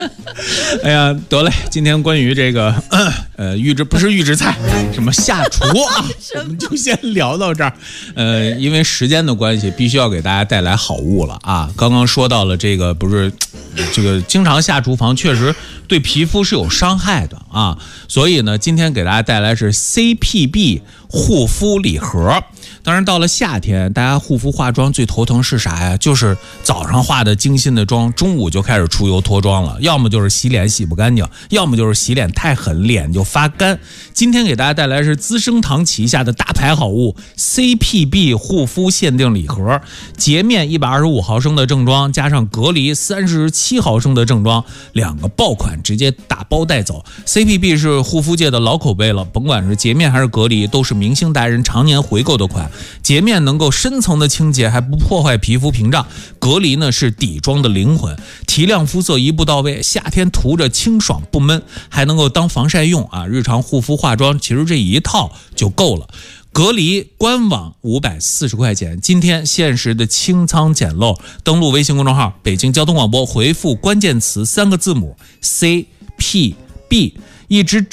哎呀，得嘞，今天关于这个不是预制菜，什么下厨啊，我们就先聊到这儿。因为时间的关系，必须要给大家带来好物了啊。刚刚说到了这个，不是这个经常下厨房，确实对皮肤是有伤害的啊。所以呢，今天给大家带来是 CPB 护肤礼盒。当然到了夏天，大家护肤化妆最头疼是啥呀？就是早上化的精心的妆，中午就开始出油脱妆了，要么就是洗脸洗不干净，要么就是洗脸太狠，脸就发干。今天给大家带来是资生堂旗下的大牌好物 CPB 护肤限定礼盒，洁面125毫升的正装，加上隔离37毫升的正装，2个爆款直接打包带走。CPB 是护肤界的老口碑了，甭管是洁面还是隔离，都是明星达人常年回购的款。洁面能够深层的清洁，还不破坏皮肤屏障；隔离呢是底妆的灵魂，提亮肤色一步到位，夏天涂着清爽不闷，还能够当防晒用啊！日常护肤化妆其实这一套就够了。隔离官网540块钱，今天限时的清仓捡漏，登录微信公众号北京交通广播，回复关键词3个字母 CPB， 一支